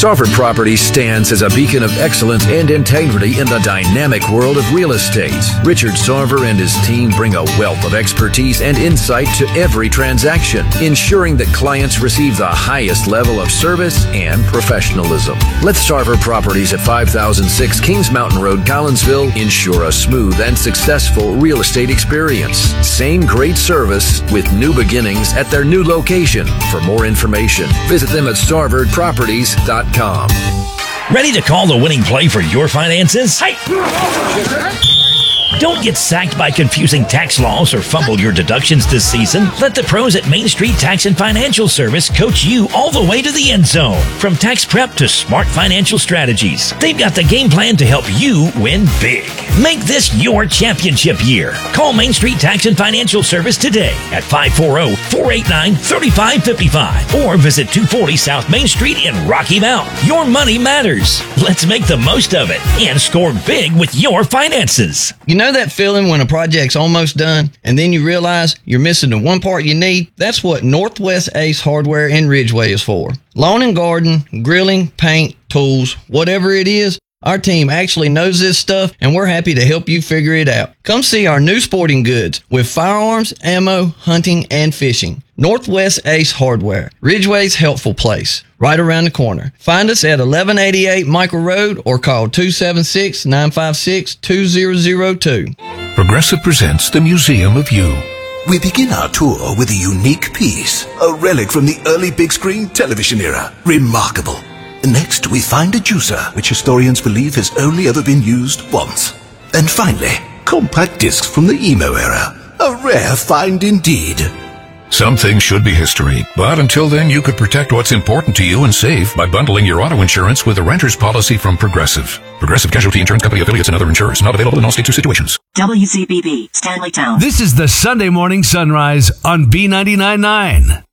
Sarver Properties stands as a beacon of excellence and integrity in the dynamic world of real estate. Richard Sarver and his team bring a wealth of expertise and insight to every transaction, ensuring that clients receive the highest level of service and professionalism. Let Sarver Properties at 5006 Kings Mountain Road, Collinsville ensure a smooth and successful real estate experience. Same great service with new beginnings at their new location. For more information, visit them at sarverproperties.com. Ready to call the winning play for your finances? Hey! Don't get sacked by confusing tax laws or fumble your deductions this season. Let the pros at Main Street Tax and Financial Service coach you all the way to the end zone. From tax prep to smart financial strategies, they've got the game plan to help you win big. Make this your championship year. Call Main Street Tax and Financial Service today at 540-489-3555 or visit 240 South Main Street in Rocky Mount. Your money matters. Let's make the most of it and score big with your finances. You know that feeling when a project's almost done and then you realize you're missing the one part you need? That's what Northwest Ace Hardware in Ridgeway is for. Lawn and garden, grilling, paint, tools, whatever it is, our team actually knows this stuff and we're happy to help you figure it out. Come see our new sporting goods with firearms, ammo, hunting, and fishing. Northwest Ace Hardware, Ridgeway's helpful place, right around the corner. Find us at 1188 Michael Road or call 276-956-2002. Progressive presents the Museum of You. We begin our tour with a unique piece, a relic from the early big screen television era. Remarkable. Next, we find a juicer, which historians believe has only ever been used once. And finally, compact discs from the emo era. A rare find indeed. Some things should be history, but until then you could protect what's important to you and save by bundling your auto insurance with a renter's policy from Progressive. Progressive Casualty Insurance Company affiliates and other insurers. Not available in all states or situations. WCBB, Stanleytown. This is the Sunday Morning Sunrise on B99.9.